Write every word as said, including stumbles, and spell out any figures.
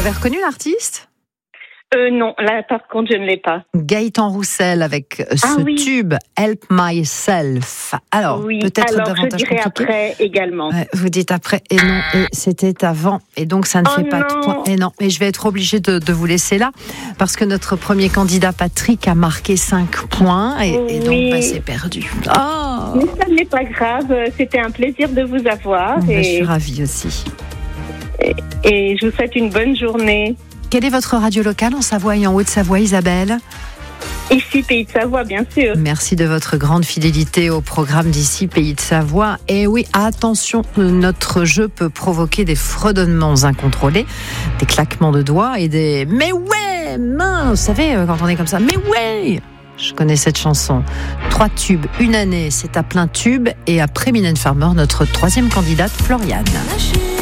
avez reconnu l'artiste ? Euh, non, là, par contre, je ne l'ai pas. Gaëtan Roussel avec ce ah, oui. tube Help Myself. Alors, oui. peut-être Alors, davantage je dirais compliqué. après également. Ouais, vous dites après et non, et c'était avant. Et donc, ça ne oh fait pas non. de points. Et non, mais je vais être obligée de, de vous laisser là parce que notre premier candidat, Patrick, a marqué cinq points et, oui. et donc, bah, c'est perdu. Oh. Mais ça n'est pas grave. C'était un plaisir de vous avoir. Bon, et... bah, je suis ravie aussi. Et, et je vous souhaite une bonne journée. Quelle est votre radio locale en Savoie et en Haute-Savoie, Isabelle ? Ici, Pays de Savoie, bien sûr. Merci de votre grande fidélité au programme d'ici, Pays de Savoie. Et oui, attention, notre jeu peut provoquer des fredonnements incontrôlés, des claquements de doigts et des « mais ouais, mince !» Vous savez, quand on est comme ça, « mais ouais !» Je connais cette chanson. Trois tubes, une année, c'est à plein tube. Et après Mylène Farmer, notre troisième candidate, Floriane.